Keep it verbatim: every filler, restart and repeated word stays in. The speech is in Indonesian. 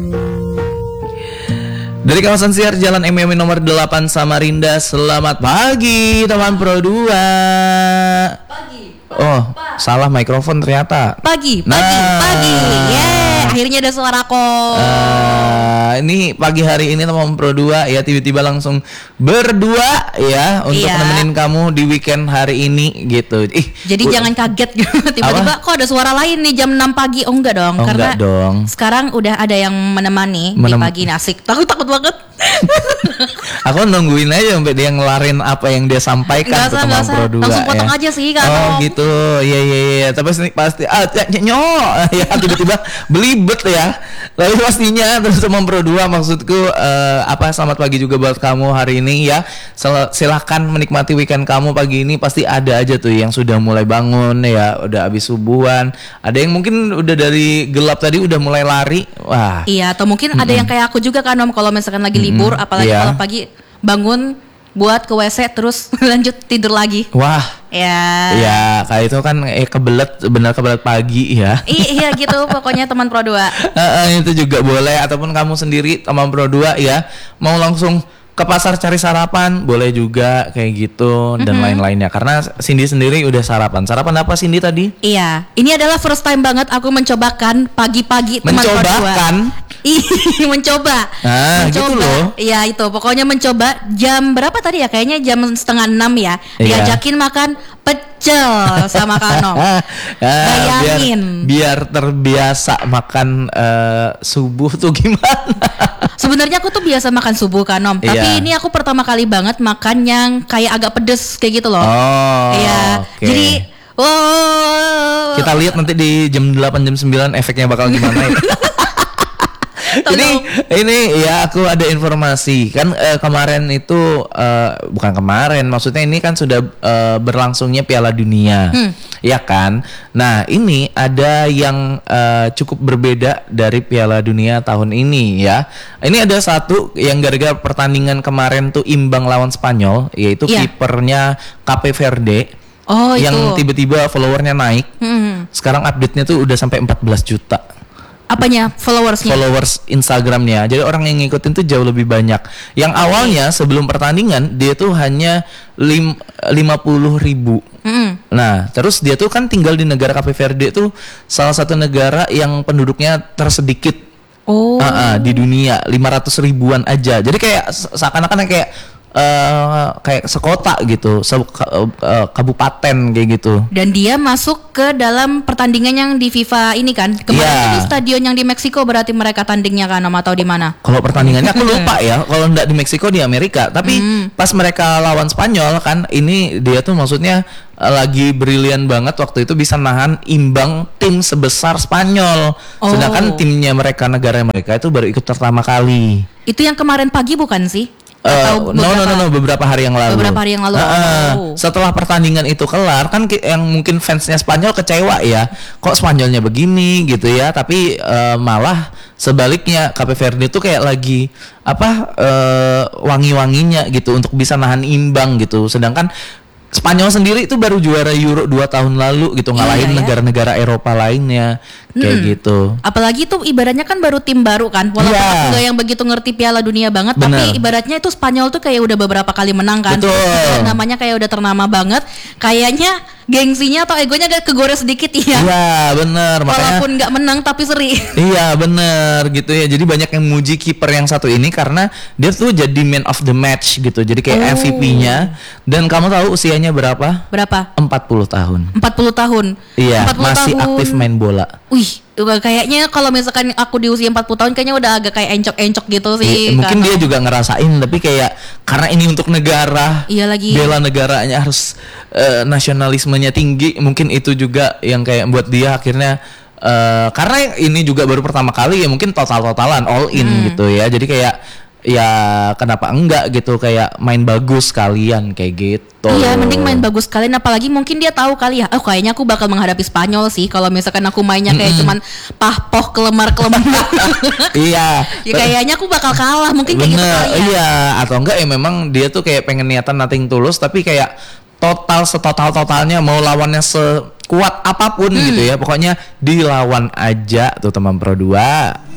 Dari kawasan Siar Jalan M M nomor delapan Samarinda. Selamat pagi teman Pro dua. Pagi. Oh, salah mikrofon ternyata. Pagi, pagi, Nah. pagi. Yeah, akhirnya ada suara kok. Uh, ini pagi hari ini teman Pro dua ya, tiba-tiba langsung berdua ya untuk Iya. nemenin kamu di weekend hari ini gitu. Ih, Jadi u- jangan kaget gitu. Tiba-tiba kok ada suara lain nih jam enam pagi. Oh enggak dong, Oh, karena enggak dong. sekarang udah ada yang menemani Menem- di pagi ini. Asik. Takut takut banget. Aku nungguin aja sampai dia ngelarin apa yang dia sampaikan Nggak ke usah, teman nggak usah. Pro dua. Langsung potong ya. aja sih, Kak Oh Nom. gitu, iya iya iya. Tapi pasti- pasti ah ny- nyo ya tiba-tiba belibet ya. Tapi pastinya terus teman Pro dua maksudku eh, apa selamat pagi juga buat kamu hari ini ya. Sel- Silakan menikmati weekend kamu pagi ini. Pasti ada aja tuh yang sudah mulai bangun ya, udah habis subuhan. Ada yang mungkin udah dari gelap tadi udah mulai lari. Wah. Iya, atau mungkin ada yang kayak aku juga kan Om, kalau misalkan lagi libur, apalagi Iya. kalau pagi bangun buat ke W C terus lanjut tidur lagi. Wah. Ya. Ya, kayak itu kan eh kebelet benar kebelet pagi ya. I- iya gitu pokoknya teman Pro dua. Heeh, itu juga boleh ataupun kamu sendiri teman Pro dua ya mau langsung ke pasar cari sarapan boleh juga kayak gitu dan lain-lainnya karena Cindy sendiri udah sarapan. Sarapan apa Cindy tadi? Iya, ini adalah first time banget aku mencobakan pagi-pagi teman Pro dua. Mencobakan? Ih, mencoba. Ah, gitu loh. Iya itu, pokoknya mencoba jam berapa tadi ya? Kayaknya jam setengah enam ya. Iya. Diajakin makan pecel sama Kano. Ah, Bayangin. biar, biar terbiasa makan eh, subuh tuh gimana? Sebenarnya aku tuh biasa makan subuh Kanom, tapi Iya. ini aku pertama kali banget makan yang kayak agak pedes kayak gitu loh. Oh, Iya. oke. Jadi, wow. Kita lihat nanti di jam delapan jam sembilan efeknya bakal gimana ya. Ini ini ya aku ada informasi kan eh, kemarin itu eh, bukan kemarin maksudnya ini kan sudah eh, berlangsungnya Piala Dunia Hmm. ya kan. Nah ini ada yang eh, cukup berbeda dari Piala Dunia tahun ini ya. Ini ada satu yang gara-gara pertandingan kemarin tuh imbang lawan Spanyol yaitu Iya. kipernya Cape Verde Oh yang itu. tiba-tiba followernya naik. Hmm. Sekarang update-nya tuh udah sampai empat belas juta Apanya followersnya? followers Instagramnya. Jadi orang yang ngikutin tuh jauh lebih banyak. Yang awalnya sebelum pertandingan dia tuh hanya lim, lima puluh ribu. Hmm. Nah terus dia tuh kan tinggal di negara Cape Verde tuh salah satu negara yang penduduknya tersedikit Oh. ah, ah, di dunia, lima ratus ribuan aja. Jadi kayak se- seakan-akan kayak eh, kayak sekota gitu, se- ka- eh, kabupaten kayak gitu. Dan dia masuk ke dalam pertandingan yang di FIFA ini kan. Kemarin Iya. itu di stadion yang di Meksiko berarti mereka tandingnya kan Om, atau di mana? Kalau pertandingannya aku lupa ya. Kalau enggak di Meksiko di Amerika. Tapi pas mereka lawan Spanyol kan, ini dia tuh maksudnya eh, lagi brilian banget waktu itu bisa nahan imbang tim sebesar Spanyol. Oh. Sedangkan timnya mereka negara mereka itu baru ikut pertama kali. Itu yang kemarin pagi bukan sih? Eh, Atau no no no no beberapa hari yang lalu. Beberapa hari yang lalu. Ah, ah. Oh. Setelah pertandingan itu kelar kan ki- yang mungkin fansnya Spanyol kecewa ya. Kok Spanyolnya begini gitu ya. Tapi eh, malah sebaliknya Cape Verde itu kayak lagi apa eh, wangi-wanginya gitu untuk bisa nahan imbang gitu. Sedangkan Spanyol sendiri itu baru juara Euro dua tahun lalu gitu ngalahin Iya, ya. negara-negara Eropa lainnya kayak Mm-mm. gitu. Apalagi itu ibaratnya kan baru tim baru kan. Walaupun Iya. aku nggak yang begitu ngerti Piala Dunia banget, Bener. tapi ibaratnya itu Spanyol tuh kayak udah beberapa kali menang kan. Betul. Terus namanya kayak udah ternama banget. Kayaknya gengsinya atau egonya agak kegores sedikit ya. Iya bener makanya. Walaupun nggak menang tapi seri. Iya bener gitu ya. Jadi banyak yang muji kiper yang satu ini karena dia tuh jadi man of the match gitu. Jadi kayak Oh. M V P-nya. Dan kamu tahu usianya berapa? Berapa? empat puluh tahun. empat puluh tahun. Iya, empat puluh masih tahun. aktif main bola. Wih, kayaknya kalau misalkan aku di usia empat puluh tahun kayaknya udah agak kayak encok-encok gitu sih. Iya, mungkin Kano. dia juga ngerasain tapi kayak karena ini untuk negara. Iya lagi. Bela negaranya harus eh, nasionalismenya tinggi. Mungkin itu juga yang kayak buat dia akhirnya eh, karena ini juga baru pertama kali ya mungkin total-totalan all in Hmm. gitu ya. Jadi kayak ya kenapa enggak gitu kayak main bagus kalian kayak gitu. Iya, mending main bagus kalian. Apalagi mungkin dia tahu kali ya. Oh, kayaknya aku bakal menghadapi Spanyol sih. Kalau misalkan aku mainnya kayak cuman pahpoh kelemar-kelemar. Iya. Ya kayaknya aku bakal kalah. Mungkin kayak gitu Bener, kali ya. iya atau enggak ya memang dia tuh kayak pengen niatan nothing tulus tapi kayak total setotal totalnya mau lawannya sekuat apapun gitu ya pokoknya dilawan aja tuh teman Pro dua.